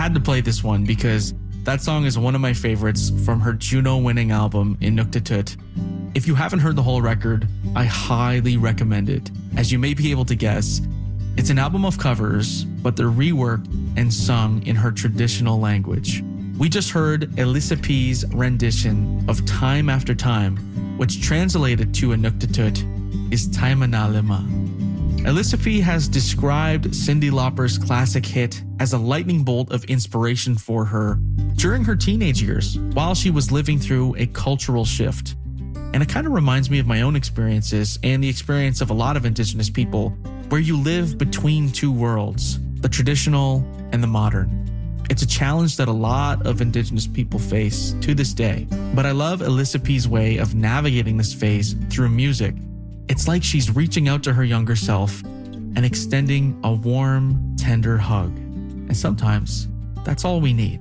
had to play this one because that song is one of my favorites from her Juno-winning album, Inuktitut. If you haven't heard the whole record, I highly recommend it. As you may be able to guess, it's an album of covers, but they're reworked and sung in her traditional language. We just heard Elisa P's rendition of Time After Time, which translated to Inuktitut is Taimanalima. Elisa P has described Cyndi Lauper's classic hit as a lightning bolt of inspiration for her during her teenage years while she was living through a cultural shift. And it kind of reminds me of my own experiences and the experience of a lot of Indigenous people where you live between two worlds, the traditional and the modern. It's a challenge that a lot of Indigenous people face to this day. But I love Elisa P's way of navigating this phase through music. It's like she's reaching out to her younger self and extending a warm, tender hug. And sometimes that's all we need.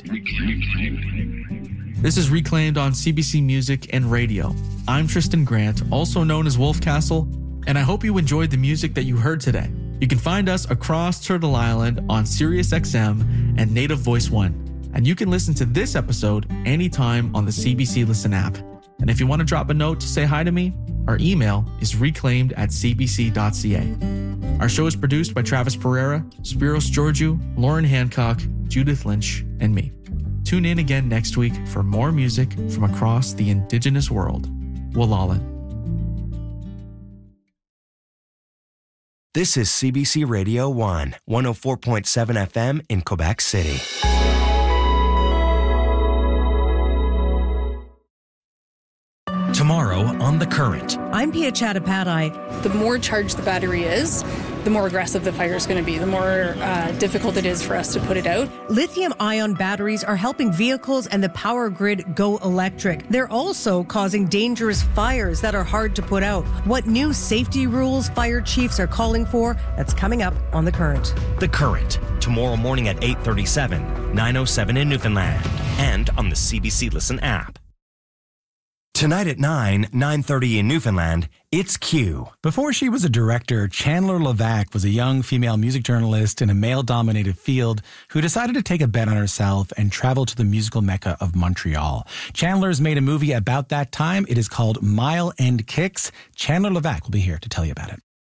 This is Reclaimed on CBC Music and Radio. I'm Tristan Grant, also known as Wolf Castle, and I hope you enjoyed the music that you heard today. You can find us across Turtle Island on SiriusXM and Native Voice One. And you can listen to this episode anytime on the CBC Listen app. And if you want to drop a note to say hi to me, our email is reclaimed@cbc.ca. Our show is produced by Travis Pereira, Spiros Georgiou, Lauren Hancock, Judith Lynch, and me. Tune in again next week for more music from across the Indigenous world. Walalan. This is CBC Radio 1, 104.7 FM in Quebec City. Tomorrow on The Current. I'm Pia Chattopadhyay. The more charged the battery is, the more aggressive the fire is going to be, the more difficult it is for us to put it out. Lithium-ion batteries are helping vehicles and the power grid go electric. They're also causing dangerous fires that are hard to put out. What new safety rules fire chiefs are calling for, that's coming up on The Current. The Current, tomorrow morning at 8:37, 9:07 in Newfoundland, and on the CBC Listen app. Tonight at 9:30 in Newfoundland, it's Q. Before she was a director, Chandler Levac was a young female music journalist in a male-dominated field who decided to take a bet on herself and travel to the musical mecca of Montreal. Chandler's made a movie about that time. It is called Mile End Kicks. Chandler Levac will be here to tell you about it.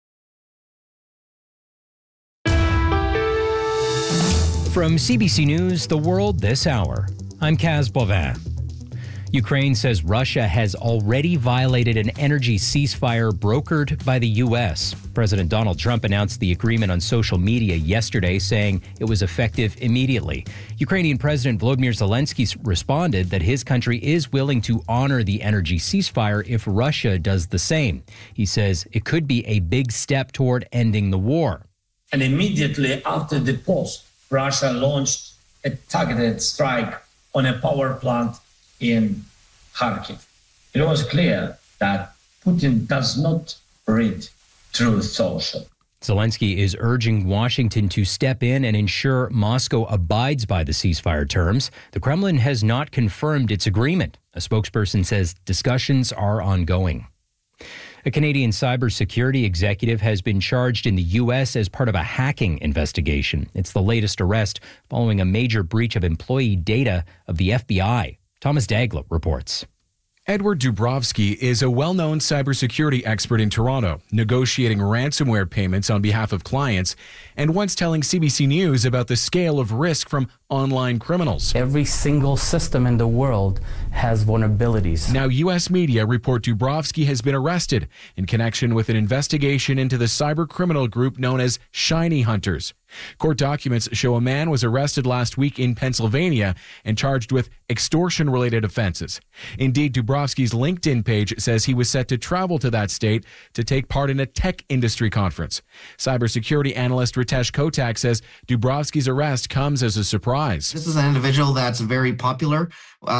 From CBC News, The World This Hour, I'm Kaz Bovin. Ukraine says Russia has already violated an energy ceasefire brokered by the U.S. President Donald Trump announced the agreement on social media yesterday, saying it was effective immediately. Ukrainian President Volodymyr Zelensky responded that his country is willing to honor the energy ceasefire if Russia does the same. He says it could be a big step toward ending the war. And immediately after the post, Russia launched a targeted strike on a power plant in Kharkiv. It was clear that Putin does not read Truth Social. Zelensky is urging Washington to step in and ensure Moscow abides by the ceasefire terms. The Kremlin has not confirmed its agreement. A spokesperson says discussions are ongoing. A Canadian cybersecurity executive has been charged in the U.S. as part of a hacking investigation. It's the latest arrest following a major breach of employee data of the FBI. Thomas Dagla reports. Edward Dubrovsky is a well-known cybersecurity expert in Toronto, negotiating ransomware payments on behalf of clients, and once telling CBC News about the scale of risk from online criminals. Every single system in the world has vulnerabilities. Now, U.S. media report Dubrovsky has been arrested in connection with an investigation into the cyber criminal group known as Shiny Hunters. Court documents show a man was arrested last week in Pennsylvania and charged with extortion-related offenses. Indeed, Dubrovsky's LinkedIn page says he was set to travel to that state to take part in a tech industry conference. Cybersecurity analyst Ritesh Kotak says Dubrovsky's arrest comes as a surprise. This is an individual that's very popular,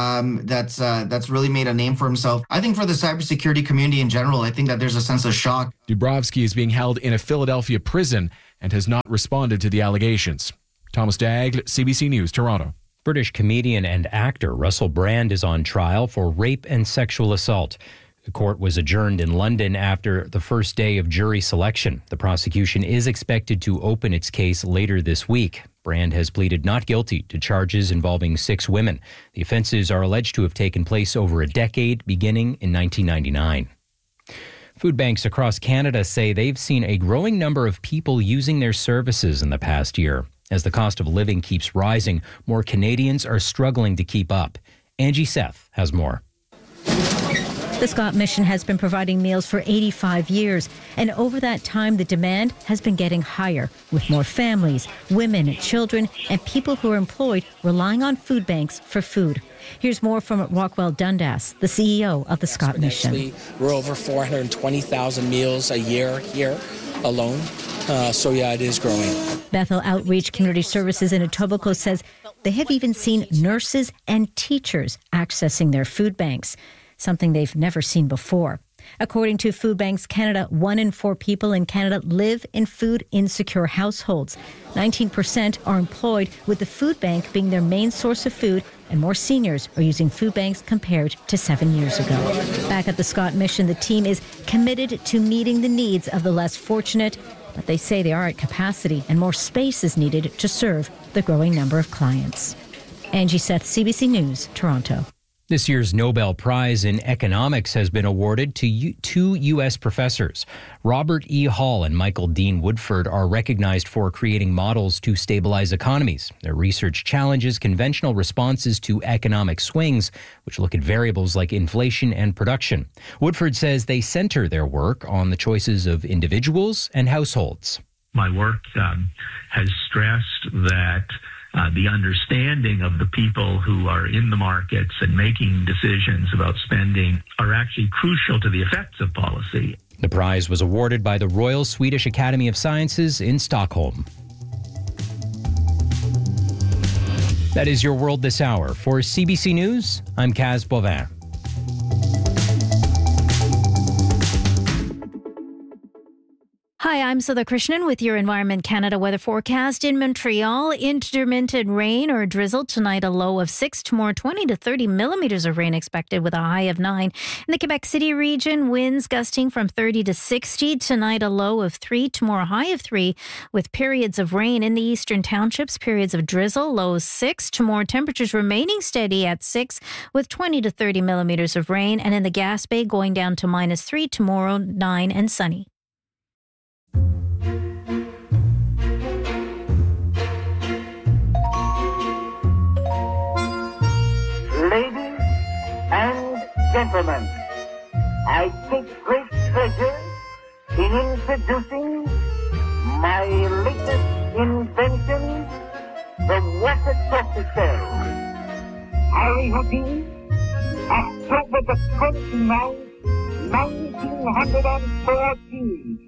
that's really made a name for himself. I think for the cybersecurity community in general, I think that there's a sense of shock. Dubrovsky is being held in a Philadelphia prison and has not responded to the allegations. Thomas Dagg, CBC News, Toronto. British comedian and actor Russell Brand is on trial for rape and sexual assault. The court was adjourned in London after the first day of jury selection. The prosecution is expected to open its case later this week. Brand has pleaded not guilty to charges involving 6 women. The offenses are alleged to have taken place over a decade, beginning in 1999. Food banks across Canada say they've seen a growing number of people using their services in the past year. As the cost of living keeps rising, more Canadians are struggling to keep up. Angie Seth has more. The Scott Mission has been providing meals for 85 years, and over that time, the demand has been getting higher, with more families, women, children, and people who are employed relying on food banks for food. Here's more from Rockwell Dundas, the CEO of the Scott Mission. We're over 420,000 meals a year here alone. So yeah, it is growing. Bethel Outreach Community Services in Etobicoke says they have even seen nurses and teachers accessing their food banks, something they've never seen before. According to Food Banks Canada, 1 in 4 people in Canada live in food-insecure households. 19% are employed, with the food bank being their main source of food, and more seniors are using food banks compared to 7 years ago. Back at the Scott Mission, the team is committed to meeting the needs of the less fortunate, but they say they are at capacity and more space is needed to serve the growing number of clients. Angie Seth, CBC News, Toronto. This year's Nobel Prize in Economics has been awarded to 2 U.S. professors. Robert E. Hall and Michael Dean Woodford are recognized for creating models to stabilize economies. Their research challenges conventional responses to economic swings, which look at variables like inflation and production. Woodford says they center their work on the choices of individuals and households. My work has stressed that the understanding of the people who are in the markets and making decisions about spending are actually crucial to the effects of policy. The prize was awarded by the Royal Swedish Academy of Sciences in Stockholm. That is your World This Hour. For CBC News, I'm Kaz Bovin. Hi, I'm Sudha Krishnan with your Environment Canada weather forecast. In Montreal, intermittent rain or drizzle tonight, a low of 6. Tomorrow, 20 to 30 millimeters of rain expected with a high of 9. In the Quebec City region, winds gusting from 30 to 60. Tonight, a low of 3. Tomorrow, a high of 3 with periods of rain. In the eastern townships, periods of drizzle, low 6. Tomorrow, temperatures remaining steady at 6 with 20 to 30 millimeters of rain. And in the Gaspé, going down to -3. Tomorrow, 9 and sunny. Ladies and gentlemen, I take great pleasure in introducing my latest invention, the Water Tortoise. Harry Houdini, October the 29th, 1914.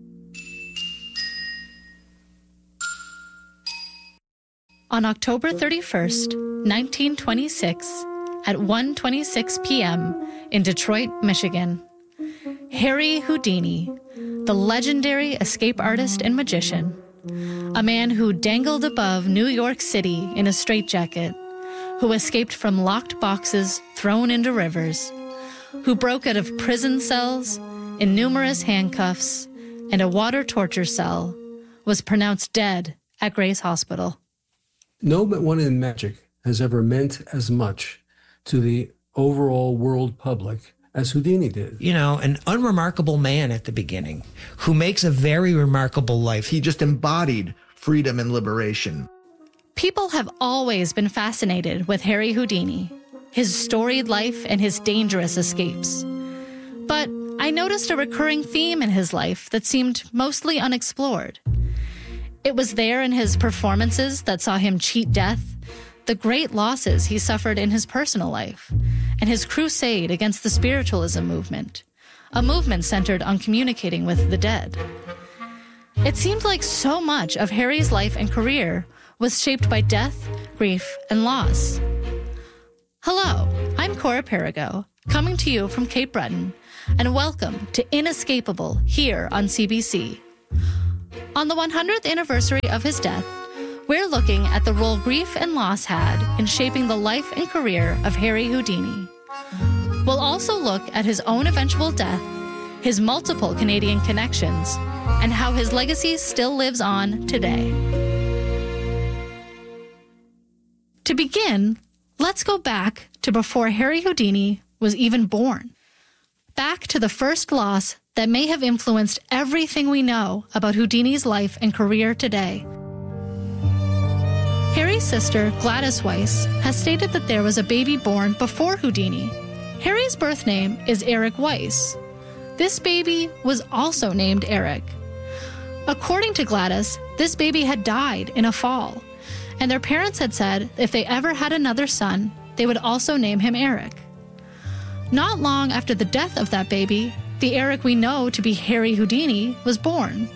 On October 31st, 1926, at 1:26 p.m. in Detroit, Michigan, Harry Houdini, the legendary escape artist and magician, a man who dangled above New York City in a straitjacket, who escaped from locked boxes thrown into rivers, who broke out of prison cells in numerous handcuffs and a water torture cell, was pronounced dead at Grace Hospital. No one in magic has ever meant as much to the overall world public as Houdini did. You know, an unremarkable man at the beginning who makes a very remarkable life. He just embodied freedom and liberation. People have always been fascinated with Harry Houdini, his storied life and his dangerous escapes. But I noticed a recurring theme in his life that seemed mostly unexplored. It was there in his performances that saw him cheat death, the great losses he suffered in his personal life, and his crusade against the spiritualism movement, a movement centered on communicating with the dead. It seemed like so much of Harry's life and career was shaped by death, grief, and loss. Hello, I'm Cora Perigo, coming to you from Cape Breton, and welcome to Inescapable here on CBC. On the 100th anniversary of his death, we're looking at the role grief and loss had in shaping the life and career of Harry Houdini. We'll also look at his own eventual death, his multiple Canadian connections, and how his legacy still lives on today. To begin, let's go back to before Harry Houdini was even born. Back to the first loss that may have influenced everything we know about Houdini's life and career today. Harry's sister, Gladys Weiss, has stated that there was a baby born before Houdini. Harry's birth name is Eric Weiss. This baby was also named Eric. According to Gladys, this baby had died in a fall, and their parents had said if they ever had another son, they would also name him Eric. Not long after the death of that baby, the Eric we know to be Harry Houdini was born.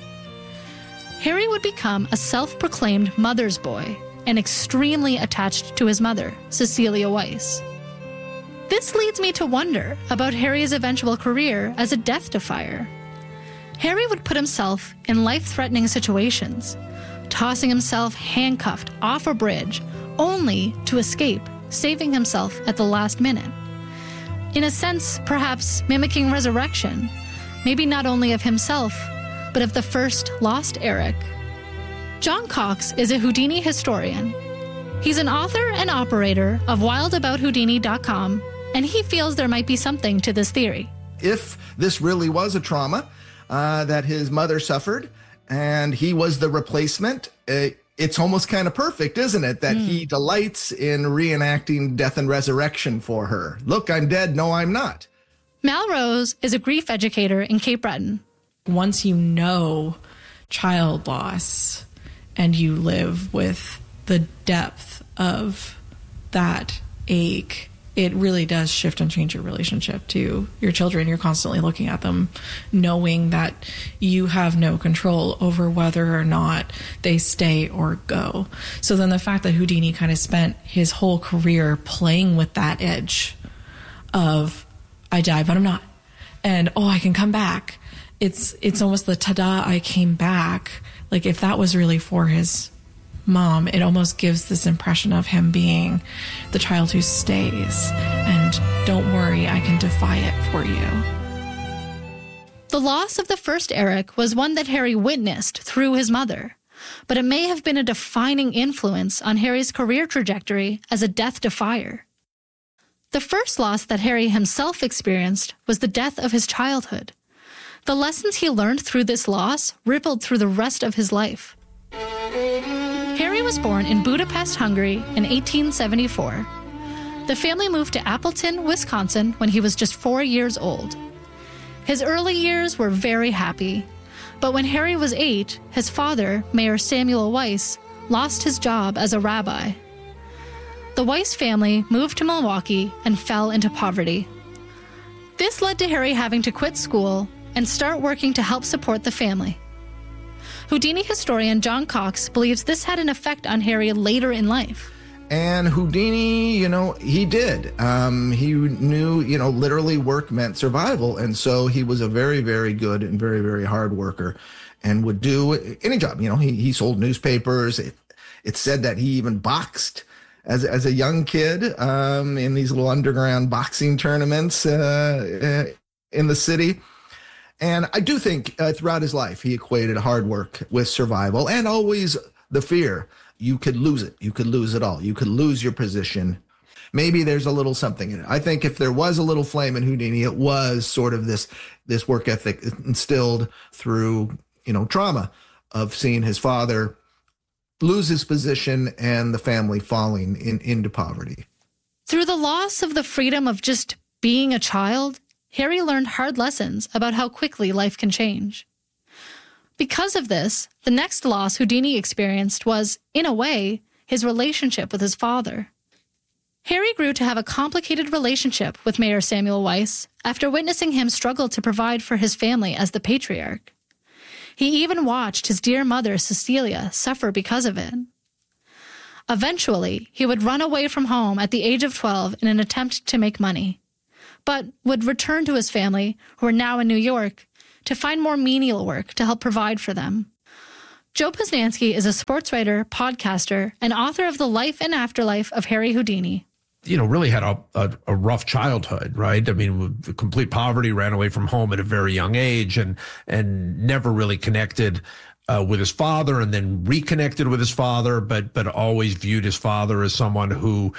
Harry would become a self-proclaimed mother's boy and extremely attached to his mother, Cecilia Weiss. This leads me to wonder about Harry's eventual career as a death defier. Harry would put himself in life-threatening situations, tossing himself handcuffed off a bridge only to escape, saving himself at the last minute. In a sense, perhaps mimicking resurrection, maybe not only of himself, but of the first lost Eric. John Cox is a Houdini historian. He's an author and operator of wildabouthoudini.com, and he feels there might be something to this theory. If this really was a trauma that his mother suffered and he was the replacement, it's almost kind of perfect, isn't it? That he delights in reenacting death and resurrection for her. Look, I'm dead. No, I'm not. Mal Rose is a grief educator in Cape Breton. Once you know child loss and you live with the depth of that ache, it really does shift and change your relationship to your children. You're constantly looking at them, knowing that you have no control over whether or not they stay or go. So then the fact that Houdini kind of spent his whole career playing with that edge of, I die, but I'm not. And, oh, I can come back. It's almost the ta-da, I came back. Like, if that was really for his mom, it almost gives this impression of him being the child who stays. And don't worry, I can defy it for you. The loss of the first Eric was one that Harry witnessed through his mother, but it may have been a defining influence on Harry's career trajectory as a death defier. The first loss that Harry himself experienced was the death of his childhood. The lessons he learned through this loss rippled through the rest of his life. Harry was born in Budapest, Hungary in 1874. The family moved to Appleton, Wisconsin when he was just 4 years old. His early years were very happy, but when Harry was 8, his father, Mayor Samuel Weiss, lost his job as a rabbi. The Weiss family moved to Milwaukee and fell into poverty. This led to Harry having to quit school and start working to help support the family. Houdini historian John Cox believes this had an effect on Harry later in life. And Houdini, he did. He knew, literally work meant survival. And so he was a very, very good and very, very hard worker and would do any job. He sold newspapers. It's said that he even boxed as a young kid in these little underground boxing tournaments in the city. And I do think throughout his life, he equated hard work with survival and always the fear. You could lose it. You could lose it all. You could lose your position. Maybe there's a little something in it. I think if there was a little flame in Houdini, it was sort of this work ethic instilled through, trauma of seeing his father lose his position and the family falling into poverty. Through the loss of the freedom of just being a child, Harry learned hard lessons about how quickly life can change. Because of this, the next loss Houdini experienced was, in a way, his relationship with his father. Harry grew to have a complicated relationship with Mayor Samuel Weiss after witnessing him struggle to provide for his family as the patriarch. He even watched his dear mother, Cecilia, suffer because of it. Eventually, he would run away from home at the age of 12 in an attempt to make money, but would return to his family, who are now in New York, to find more menial work to help provide for them. Joe Posnanski is a sports writer, podcaster, and author of The Life and Afterlife of Harry Houdini. Really had a rough childhood, right? I mean, complete poverty, ran away from home at a very young age and never really connected with his father, and then reconnected with his father, but always viewed his father as someone who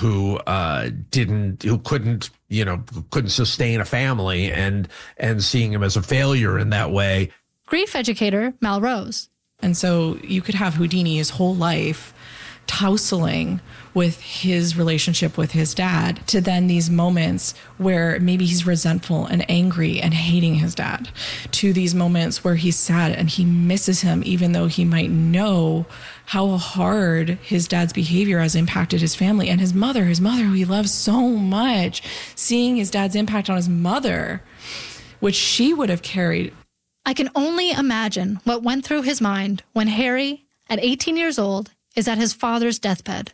couldn't sustain a family, and seeing him as a failure in that way. Grief educator Mal Rose. And so you could have Houdini his whole life tussling with his relationship with his dad, to then these moments where maybe he's resentful and angry and hating his dad, to these moments where he's sad and he misses him, even though he might know how hard his dad's behavior has impacted his family and his mother who he loves so much, seeing his dad's impact on his mother, which she would have carried. I can only imagine what went through his mind when Harry, at 18 years old, is at his father's deathbed.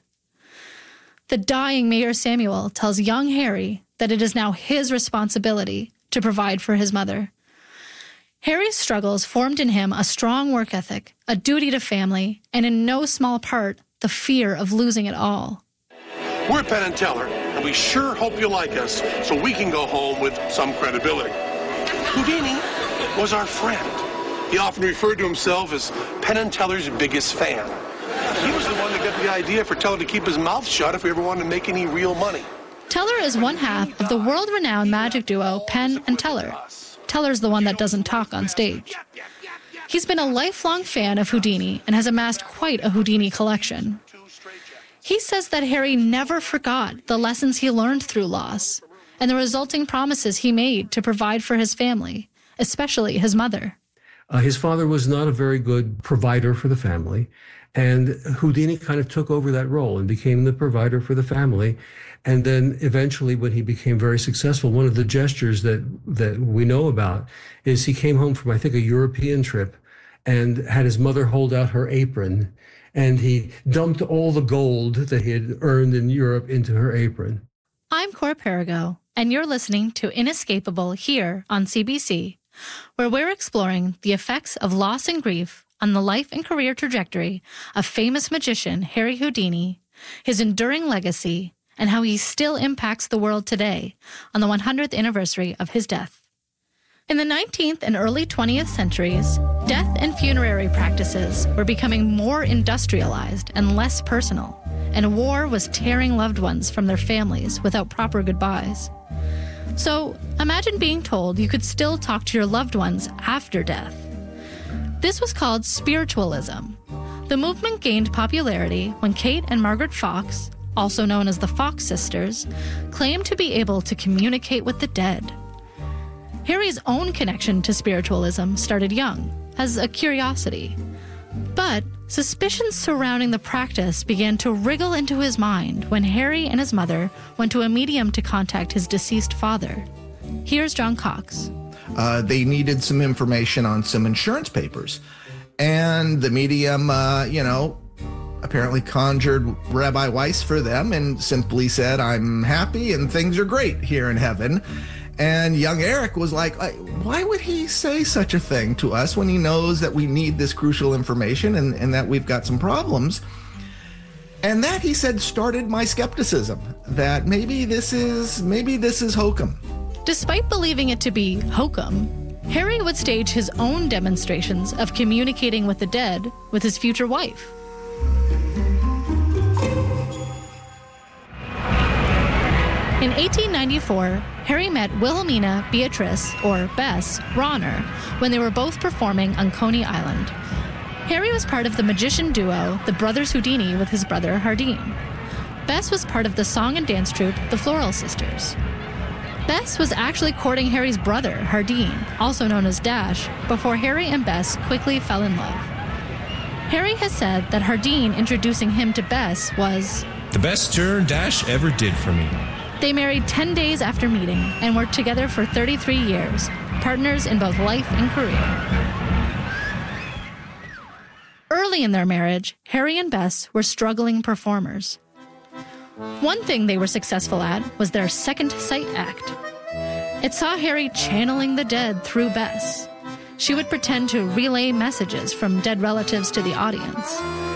The dying Mayor Samuel tells young Harry that it is now his responsibility to provide for his mother. Harry's struggles formed in him a strong work ethic, a duty to family, and in no small part, the fear of losing it all. We're Penn & Teller, and we sure hope you like us so we can go home with some credibility. Houdini was our friend. He often referred to himself as Penn & Teller's biggest fan. He was the one that got the idea for Teller to keep his mouth shut if we ever wanted to make any real money. Teller is one half of the world-renowned magic duo Penn and Teller. Teller's the one that doesn't talk on stage. He's been a lifelong fan of Houdini and has amassed quite a Houdini collection. He says that Harry never forgot the lessons he learned through loss and the resulting promises he made to provide for his family, especially his mother. His father was not a very good provider for the family, and Houdini kind of took over that role and became the provider for the family. And then eventually, when he became very successful, one of the gestures that we know about is he came home from, I think, a European trip and had his mother hold out her apron, and he dumped all the gold that he had earned in Europe into her apron. I'm Cora Perigo, and you're listening to Inescapable here on CBC, where we're exploring the effects of loss and grief on the life and career trajectory of famous magician Harry Houdini, his enduring legacy, and how he still impacts the world today on the 100th anniversary of his death. In the 19th and early 20th centuries, death and funerary practices were becoming more industrialized and less personal, and war was tearing loved ones from their families without proper goodbyes. So imagine being told you could still talk to your loved ones after death. This was called spiritualism. The movement gained popularity when Kate and Margaret Fox, also known as the Fox sisters, claimed to be able to communicate with the dead. Harry's own connection to spiritualism started young, as a curiosity. But suspicions surrounding the practice began to wriggle into his mind when Harry and his mother went to a medium to contact his deceased father. Here's John Cox. They needed some information on some insurance papers. And the medium, apparently conjured Rabbi Weiss for them and simply said, "I'm happy and things are great here in heaven." And young Eric was like, why would he say such a thing to us when he knows that we need this crucial information and that we've got some problems? And that, he said, started my skepticism that maybe this is hokum. Despite believing it to be hokum, Harry would stage his own demonstrations of communicating with the dead with his future wife. In 1894, Harry met Wilhelmina Beatrice, or Bess, Rauner when they were both performing on Coney Island. Harry was part of the magician duo, the Brothers Houdini, with his brother Hardin. Bess was part of the song and dance troupe, the Floral Sisters. Bess was actually courting Harry's brother, Hardin, also known as Dash, before Harry and Bess quickly fell in love. Harry has said that Hardin introducing him to Bess was the best turn Dash ever did for me. They married 10 days after meeting and worked together for 33 years, partners in both life and career. Early in their marriage, Harry and Bess were struggling performers. One thing they were successful at was their second sight act. It saw Harry channeling the dead through Bess. She would pretend to relay messages from dead relatives to the audience.